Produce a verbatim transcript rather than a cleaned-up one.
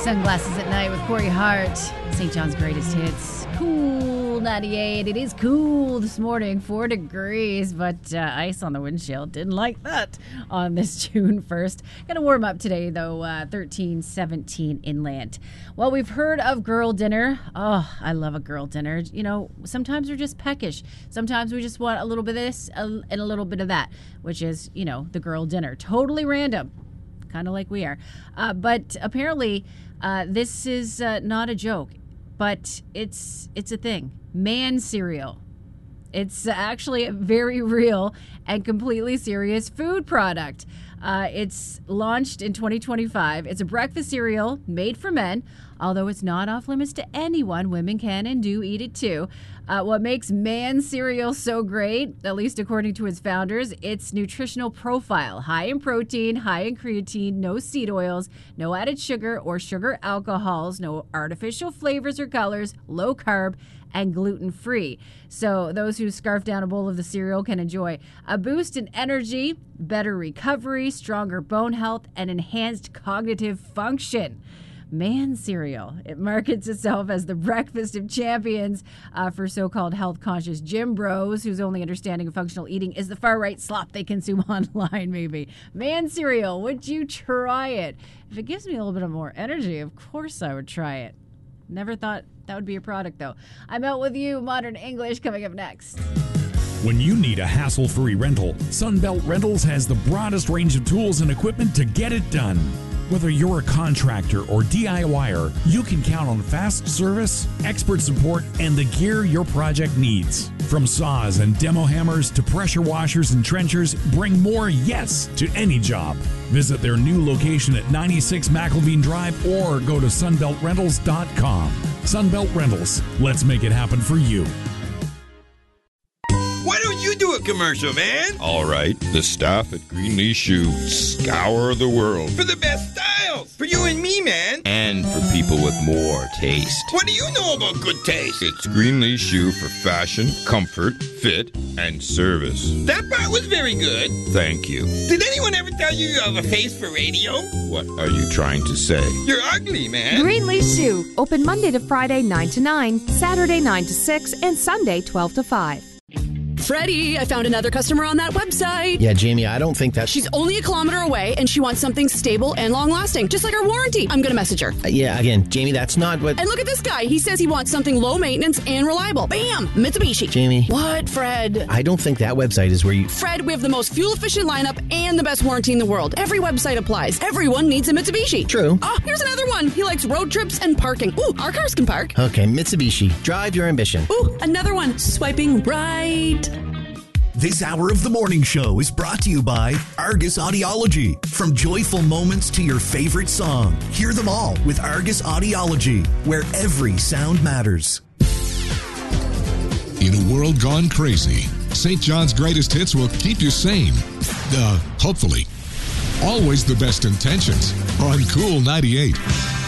Sunglasses at Night with Corey Hart. Saint John's greatest hits. Cool ninety-eight. It is cool this morning, four degrees, but uh, ice on the windshield. Didn't like that on this June first. Gonna warm up today, though, uh, thirteen, seventeen inland. Well, we've heard of girl dinner. Oh, I love a girl dinner. You know, sometimes we're just peckish. Sometimes we just want a little bit of this and a little bit of that, which is, you know, the girl dinner. Totally random. Kind of like we are. Uh, but apparently, uh, this is uh, not a joke, but it's it's a thing. Man cereal. It's actually a very real and completely serious food product. Uh, it's launched in twenty twenty-five. It's a breakfast cereal made for men, although it's not off limits to anyone. Women can and do eat it too. Uh, what makes Man cereal so great, at least according to its founders, its nutritional profile. High in protein, high in creatine, no seed oils, no added sugar or sugar alcohols, no artificial flavors or colors, low carb, and gluten-free. So those who scarf down a bowl of the cereal can enjoy a boost in energy, better recovery, stronger bone health, and enhanced cognitive function. Man cereal. It markets itself as the breakfast of champions uh, for so-called health-conscious gym bros whose only understanding of functional eating is the far-right slop they consume online, maybe. Man cereal, would you try it? If it gives me a little bit of more energy, of course I would try it. Never thought that would be a product, though. I'm Out With You, Modern English, coming up next. When you need a hassle-free rental, Sunbelt Rentals has the broadest range of tools and equipment to get it done. Whether you're a contractor or D I Y er, you can count on fast service, expert support, and the gear your project needs. From saws and demo hammers to pressure washers and trenchers, bring more yes to any job. Visit their new location at ninety-six McElveen Drive or go to sunbelt rentals dot com. Sunbelt Rentals. Let's make it happen for you. Why don't you do a commercial, man? All right, the staff at Greenleaf Shoe scour the world For the best styles. For you and me, man. and for people with more taste. What do you know about good taste? It's Greenleaf Shoe for fashion, comfort, fit, and service. That part was very good. Thank you. Did anyone ever tell you you have a face for radio? What are you trying to say? You're ugly, man. Greenleaf Shoe, open Monday to Friday nine to nine, Saturday nine to six, and Sunday twelve to five. Freddie, I found another customer on that website. Yeah, Jamie, I don't think that... She's only a kilometer away, and she wants something stable and long-lasting, just like our warranty. I'm going to message her. Uh, yeah, again, Jamie, that's not what... And look at this guy. He says he wants something low maintenance and reliable. Bam! Mitsubishi. Jamie... What, Fred? I don't think that website is where you... Fred, we have the most fuel-efficient lineup and the best warranty in the world. Every website applies. Everyone needs a Mitsubishi. True. Oh, here's another one. He likes road trips and parking. Ooh, our cars can park. Okay, Mitsubishi. Drive your ambition. Ooh, another one. Swiping right. This hour of the morning show is brought to you by Argus Audiology. From joyful moments to your favorite song, hear them all with Argus Audiology, where every sound matters. In a world gone crazy, Saint John's greatest hits will keep you sane. Uh, hopefully. Always the best intentions on Cool ninety-eight.